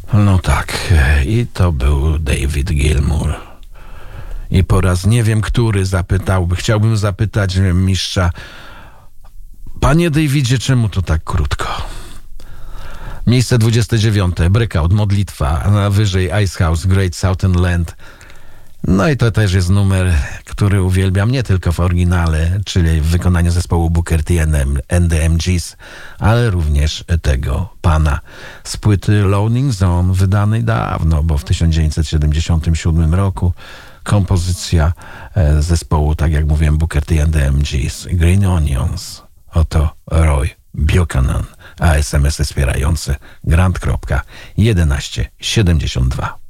No tak, i to był David Gilmour. I po raz nie wiem, który chciałbym zapytać mistrza: panie Davidzie, czemu to tak krótko? Miejsce 29. Breakout, modlitwa, a wyżej Icehouse, Great Southern Land. No i to też jest numer, który uwielbiam nie tylko w oryginale, czyli w wykonaniu zespołu Booker T and the MGs, ale również tego pana z płyty Loading Zone, wydanej dawno, bo w 1977 roku. Kompozycja zespołu, tak jak mówiłem, Booker T and the MGs, Green Onions. Oto Roy Buchanan, a SMS wspierający Grant.1172.